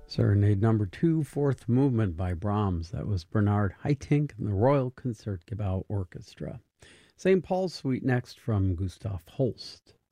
Serenade number 2, fourth movement by Brahms. That was Bernard Haitink and the Royal Concertgebouw Orchestra. St. Paul's Suite next from Gustav Holst.